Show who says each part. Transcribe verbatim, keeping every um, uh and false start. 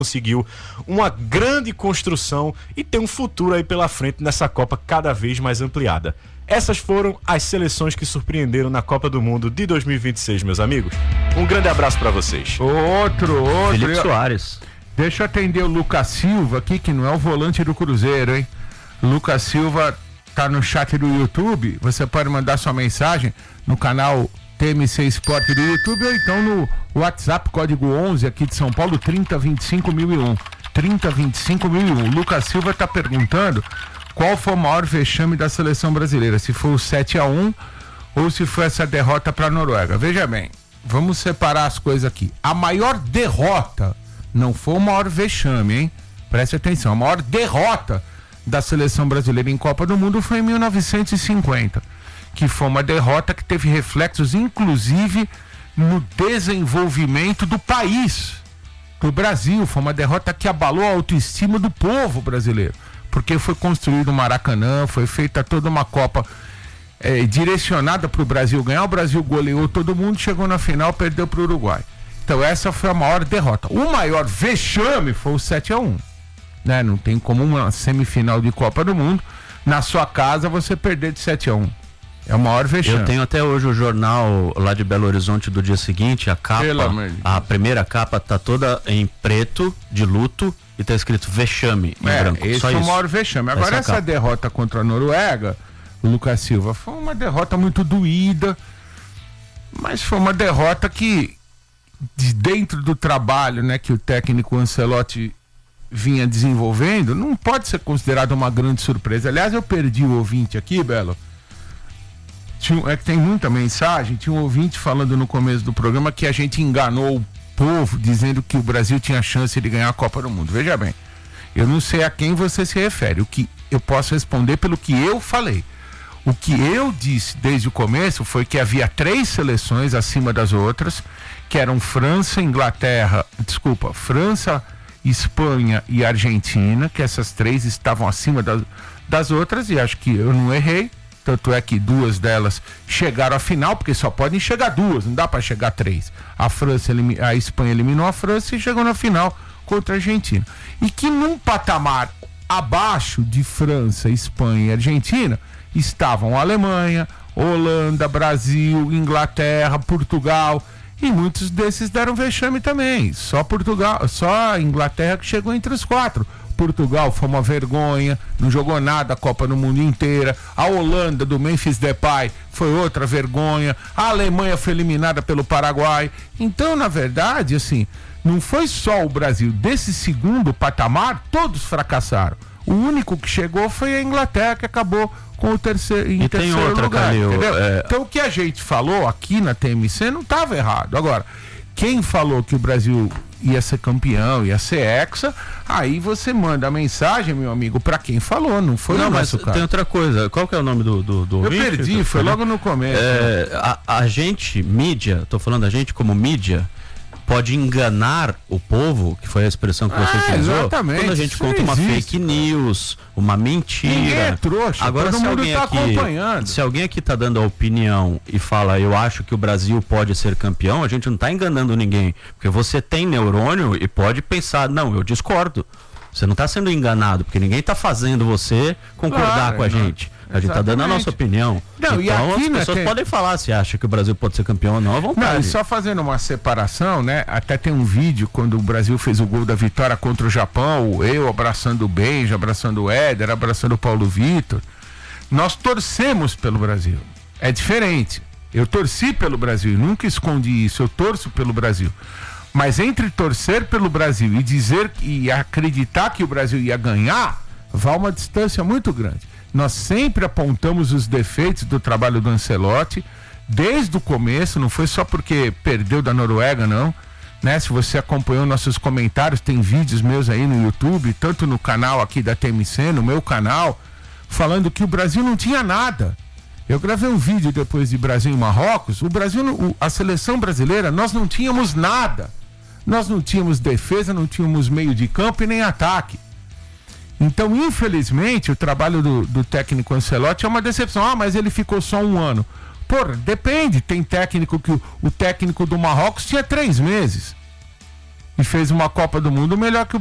Speaker 1: conseguiu uma grande construção e tem um futuro aí pela frente nessa Copa cada vez mais ampliada. Essas foram as seleções que surpreenderam na Copa do Mundo de dois mil e vinte e seis, meus amigos. Um grande abraço pra vocês.
Speaker 2: Outro, outro.
Speaker 3: Felipe Soares.
Speaker 2: Deixa eu atender o Lucas Silva aqui, que não é o volante do Cruzeiro, hein? Lucas Silva tá no chat do YouTube. Você pode mandar sua mensagem no canal T M C Esporte do YouTube ou então no WhatsApp, código onze aqui de São Paulo, trinta vinte e cinco mil e um. trinta vinte e cinco mil e um. O Lucas Silva tá perguntando qual foi o maior vexame da seleção brasileira, se foi o sete a um ou se foi essa derrota para a Noruega. Veja bem, vamos separar as coisas aqui. A maior derrota não foi o maior vexame, hein? Preste atenção, a maior derrota da seleção brasileira em Copa do Mundo foi em mil novecentos e cinquenta, que foi uma derrota que teve reflexos, inclusive, no desenvolvimento do país, do Brasil. Foi uma derrota que abalou a autoestima do povo brasileiro, porque foi construído o Maracanã, foi feita toda uma Copa é, direcionada para o Brasil ganhar. O Brasil goleou todo mundo, chegou na final, perdeu para o Uruguai. Então essa foi a maior derrota. O maior vexame foi o sete a um, né? Não tem como uma semifinal de Copa do Mundo, na sua casa, você perder de sete a um. É o maior vexame.
Speaker 3: Eu tenho até hoje o jornal lá de Belo Horizonte do dia seguinte, a capa, a primeira capa tá toda em preto, de luto, e tá escrito vexame em
Speaker 2: é,
Speaker 3: branco.
Speaker 2: Esse
Speaker 3: Só
Speaker 2: foi
Speaker 3: isso.
Speaker 2: o maior vexame. Agora essa, essa derrota contra a Noruega, o Lucas Silva, foi uma derrota muito doída, mas foi uma derrota que, de dentro do trabalho, né, que o técnico Ancelotti vinha desenvolvendo, não pode ser considerada uma grande surpresa. Aliás, eu perdi o ouvinte aqui, Belo. Tinha, é que tem muita mensagem. Tinha um ouvinte falando no começo do programa que a gente enganou o povo dizendo que o Brasil tinha chance de ganhar a Copa do Mundo. Veja bem, eu não sei a quem você se refere. O que eu posso responder pelo que eu falei. O que eu disse desde o começo foi que havia três seleções acima das outras, que eram França, Inglaterra, desculpa, França, Espanha e Argentina, que essas três estavam acima das, das outras, e acho que eu não errei. Tanto é que duas delas chegaram à final, porque só podem chegar duas, não dá para chegar três. A França, a Espanha eliminou a França e chegou na final contra a Argentina. E que num patamar abaixo de França, Espanha e Argentina estavam a Alemanha, Holanda, Brasil, Inglaterra, Portugal, e muitos desses deram vexame também. Só Portugal, só a Inglaterra que chegou entre os quatro. Portugal foi uma vergonha, não jogou nada a Copa no mundo inteira. A Holanda do Memphis Depay foi outra vergonha. A Alemanha foi eliminada pelo Paraguai. Então, na verdade, assim, não foi só o Brasil. Desse segundo patamar, todos fracassaram. O único que chegou foi a Inglaterra, que acabou com o terceiro, em
Speaker 3: e
Speaker 2: terceiro
Speaker 3: tem outra,
Speaker 2: lugar.
Speaker 3: Calil,
Speaker 2: entendeu? É...
Speaker 3: Então,
Speaker 2: o que a gente falou aqui na T M C não estava errado. Agora, quem falou que o Brasil ia ser campeão, ia ser hexa, aí você manda a mensagem, meu amigo, pra quem falou, não foi
Speaker 3: não,
Speaker 2: o
Speaker 3: mas
Speaker 2: nosso caso.
Speaker 3: Tem outra coisa, qual que é o nome do, do, do
Speaker 2: Eu
Speaker 3: ouvinte?
Speaker 2: perdi, foi logo no começo.
Speaker 3: É, né? a, a gente, mídia, tô falando a gente como mídia, pode enganar o povo, que foi a expressão que você
Speaker 2: ah,
Speaker 3: utilizou,
Speaker 2: exatamente.
Speaker 3: quando a gente
Speaker 2: Isso
Speaker 3: conta uma
Speaker 2: existe.
Speaker 3: fake news, uma mentira.
Speaker 2: Ninguém é trouxa,
Speaker 3: agora,
Speaker 2: todo
Speaker 3: se
Speaker 2: mundo
Speaker 3: alguém
Speaker 2: tá
Speaker 3: aqui,
Speaker 2: acompanhando.
Speaker 3: Se alguém aqui tá dando a opinião e fala, eu acho que o Brasil pode ser campeão, a gente não tá enganando ninguém, porque você tem neurônio e pode pensar, não, eu discordo. Você não tá sendo enganado, porque ninguém tá fazendo você concordar
Speaker 2: claro,
Speaker 3: com a
Speaker 2: não.
Speaker 3: gente. A gente tá dando a nossa opinião.
Speaker 2: Não,
Speaker 3: então
Speaker 2: e aqui,
Speaker 3: as
Speaker 2: né,
Speaker 3: pessoas
Speaker 2: tem...
Speaker 3: podem falar se acha que o Brasil pode ser campeão ou não, à vontade.
Speaker 2: Não, e só fazendo uma separação, né? Até tem um vídeo quando o Brasil fez o gol da vitória contra o Japão, eu abraçando o Benja, abraçando o Éder, abraçando o Paulo Vitor. Nós torcemos pelo Brasil. É diferente. Eu torci pelo Brasil, nunca escondi isso, eu torço pelo Brasil. Mas entre torcer pelo Brasil e dizer e acreditar que o Brasil ia ganhar, vai uma distância muito grande. Nós sempre apontamos os defeitos do trabalho do Ancelotti, desde o começo, não foi só porque perdeu da Noruega, não. Né? Se você acompanhou nossos comentários, tem vídeos meus aí no YouTube, tanto no canal aqui da T M C, no meu canal, falando que o Brasil não tinha nada. Eu gravei um vídeo depois de Brasil e Marrocos, o Brasil, a seleção brasileira, nós não tínhamos nada. Nós não tínhamos defesa, não tínhamos meio de campo e nem ataque. Então, infelizmente, o trabalho do, do técnico Ancelotti é uma decepção. Ah, mas ele ficou só um ano. Porra, depende. Tem técnico que o, o técnico do Marrocos tinha três meses. e fez uma Copa do Mundo melhor que o